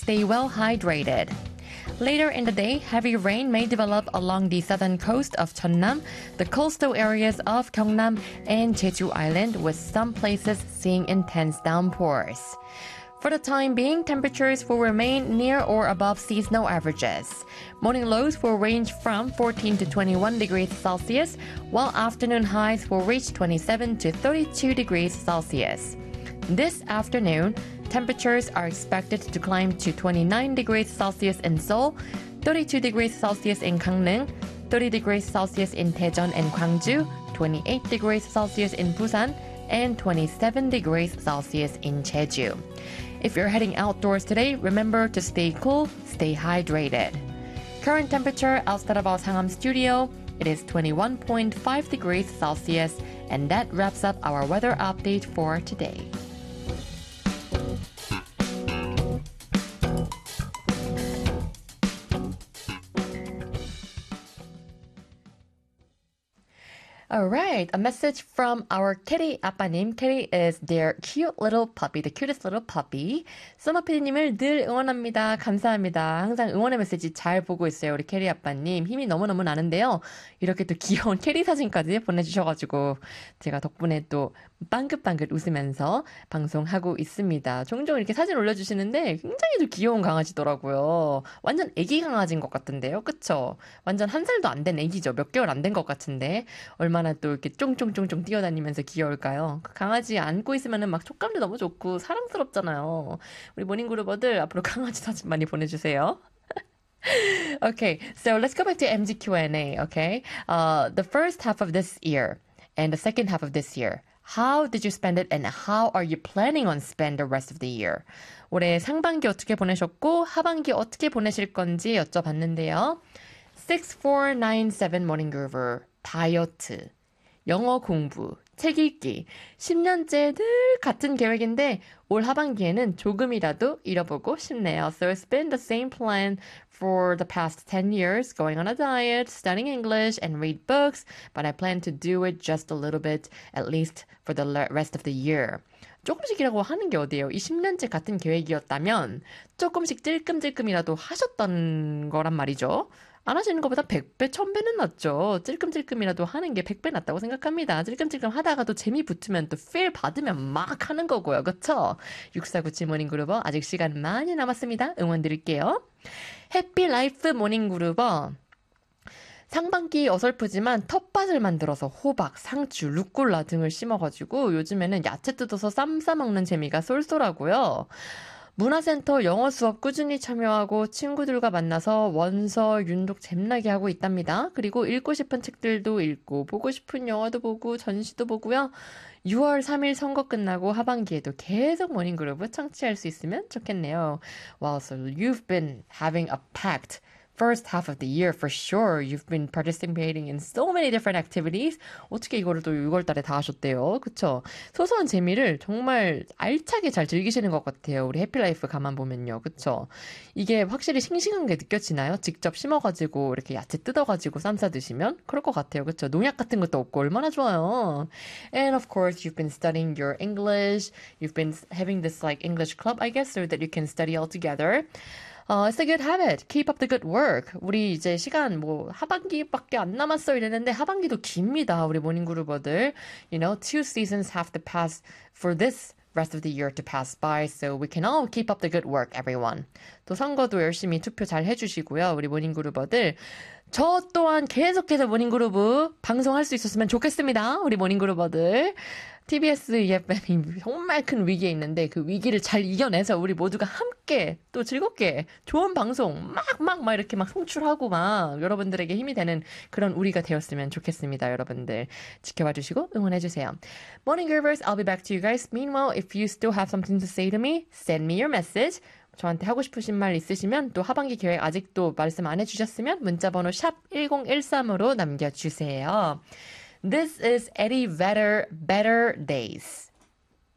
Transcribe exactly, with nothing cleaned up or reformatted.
stay well hydrated. Later in the day, heavy rain may develop along the southern coast of Jeonnam, the coastal areas of Gyeongnam and Jeju Island, with some places seeing intense downpours. For the time being, temperatures will remain near or above seasonal averages. Morning lows will range from fourteen to twenty-one degrees Celsius, while afternoon highs will reach twenty-seven to thirty-two degrees Celsius. This afternoon, temperatures are expected to climb to twenty-nine degrees Celsius in Seoul, thirty-two degrees Celsius in Gangneung, thirty degrees Celsius in Daejeon and Gwangju, twenty-eight degrees Celsius in Busan, and twenty-seven degrees Celsius in Jeju. If you're heading outdoors today, remember to stay cool, stay hydrated. Current temperature outside of our Sangam studio, it is twenty-one point five degrees Celsius, and that wraps up our weather update for today. All right, a message from our kitty 아빠님. Kitty is their cute little puppy, the cutest little puppy. 써머피디님을 늘 응원합니다. 감사합니다. 항상 응원의 메시지 잘 보고 있어요. 우리 캐리 아빠님. 힘이 너무너무 나는데요. 이렇게 또 귀여운 캐리 사진까지 보내주셔가지고 제가 덕분에 또 빵긋빵긋 웃으면서 방송하고 있습니다. 종종 이렇게 사진 올려주시는데 굉장히 또 귀여운 강아지더라고요. 완전 애기 강아지인 것 같은데요. 그쵸? 완전 한 살도 안 된 애기죠. 몇 개월 안 된 것 같은데 얼마나 또 이렇게 쫑쫑쫑쫑 뛰어다니면서 귀여울까요? 그 강아지 안고 있으면은 막 촉감도 너무 좋고 사랑스럽잖아요. 우리 모닝그룹어들 앞으로 강아지 사진 많이 보내주세요. Okay, so let's go back to 엠지 Q and A, okay? Uh, the first half of this year and the second half of this year. How did you spend it and how are you planning on spend the rest of the year? 올해 상반기 어떻게 보내셨고 하반기 어떻게 보내실 건지 여쭤봤는데요. six four nine seven Morning Groover 다이어트, 영어 공부, 책 읽기 십 년째 늘 같은 계획인데 올 하반기에는 조금이라도 잃어보고 싶네요. So it's been the same plan for the past ten years, going on a diet, studying English, and read books, but I plan to do it just a little bit, at least for the rest of the year. 조금씩이라고 하는 게 어디예요? 이 십 년째 같은 계획이었다면 조금씩 찔끔찔끔이라도 하셨던 거란 말이죠. 안 하시는 것보다 백 배, 천 배는 낫죠. 찔끔찔끔이라도 하는 게 백 배 낫다고 생각합니다. 찔끔찔끔 하다가도 재미 붙으면 또 필 받으면 막 하는 거고요. 그쵸? 육사구칠 모닝그루버 아직 시간 많이 남았습니다. 응원 드릴게요. 해피라이프 모닝그루버 상반기 어설프지만 텃밭을 만들어서 호박, 상추, 루꼴라 등을 심어가지고 요즘에는 야채 뜯어서 쌈 싸먹는 재미가 쏠쏠하고요. 문화센터 영어 수업 꾸준히 참여하고 친구들과 만나서 원서, 윤독 잼나게 하고 있답니다. 그리고 읽고 싶은 책들도 읽고 보고 싶은 영화도 보고 전시도 보고요. 유월 삼일 선거 끝나고 하반기에도 계속 모닝그룹을 청취할 수 있으면 좋겠네요. Wow, so you've been having a packed first half of the year for sure. You've been participating in so many different activities. 어떻게 이거를 또 유월 달에 다 하셨대요. 그쵸? 소소한 재미를 정말 알차게 잘 즐기시는 것 같아요. 우리 해피라이프 가만 보면요. 그쵸? 이게 확실히 싱싱한 게 느껴지나요? 직접 심어가지고 이렇게 야채 뜯어가지고 쌈 싸 드시면? 그럴 것 같아요. 그쵸? 농약 같은 것도 없고 얼마나 좋아요. And of course, you've been studying your English. You've been having this like English club, I guess, so that you can study all together. Uh, it's a good habit. Keep up the good work. 우리 이제 시간 뭐 하반기밖에 안 남았어 이랬는데 하반기도 깁니다. 우리 모닝그룹어들. You know, two seasons have to pass for this rest of the year to pass by. So we can all keep up the good work, everyone. 또 선거도 열심히 투표 잘 해주시고요. 우리 모닝그룹어들. 저 또한 계속해서 모닝그룹 방송할 수 있었으면 좋겠습니다. 우리 모닝그룹어들. 티비에스 이에프엠이 정말 큰 위기에 있는데 그 위기를 잘 이겨내서 우리 모두가 함께 또 즐겁게 좋은 방송 막 막 막 이렇게 막 송출하고 막 여러분들에게 힘이 되는 그런 우리가 되었으면 좋겠습니다. 여러분들 지켜봐 주시고 응원해 주세요. Morning Groovers, I'll be back to you guys. Meanwhile, if you still have something to say to me, send me your message. 저한테 하고 싶으신 말 있으시면 또 하반기 계획 아직도 말씀 안 해주셨으면 문자번호 샵 일공일삼으로 남겨주세요. This is Eddie Vedder, Better Days.